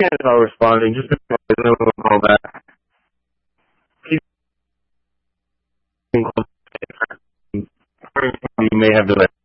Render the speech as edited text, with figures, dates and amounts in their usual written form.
can't start responding. Just because I don't call back. You may have delay.